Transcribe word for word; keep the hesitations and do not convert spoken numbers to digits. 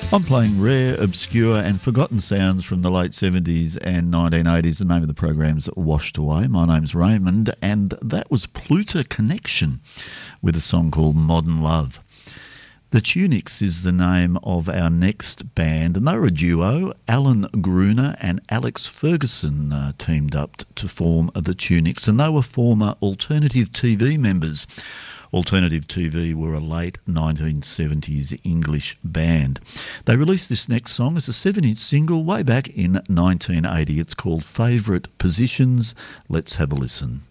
I'm playing rare, obscure and forgotten sounds from the late seventies and nineteen eighties. The name of the program's Washed Away. My name's Raymond, and that was Pluta Connection with a song called Modern Love. The Tunics is the name of our next band, and they were a duo. Alan Gruner and Alex Ferguson uh, teamed up to form the Tunics, and they were former Alternative T V members. Alternative T V were a late nineteen seventies English band. They released this next song as a seven-inch single way back in nineteen eighty. It's called Favourite Positions. Let's have a listen.